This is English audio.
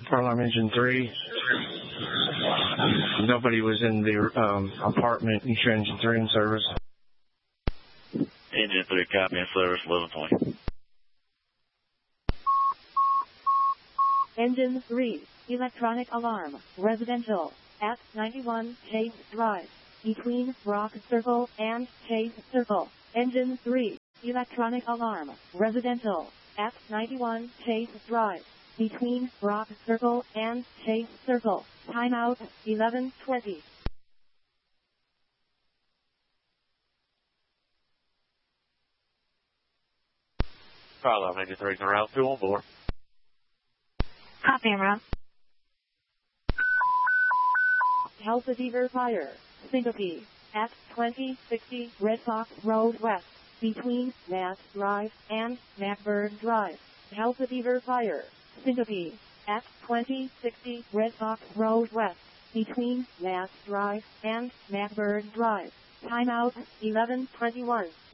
Alarm engine 3. Nobody was in the apartment. You show engine 3 in service. Engine 3, copy in service, 1120. Engine 3, electronic alarm, residential, at 91 Chase Drive, between Rock Circle and Chase Circle. Engine 3, electronic alarm, residential, at 91 Chase Drive, between Rock Circle and Chase Circle. Timeout, 11:20. Fire alarm engine 3 is en route, 2 on board. Copy en route. Helfediver Fire, Syncope, at 2060 Red Fox Road West, between Mass Drive and Macbird Drive. Helfediver Fire, Syncope, at 2060 Red Fox Road West, between Mass Drive and Macbird Drive. Timeout, 11:21.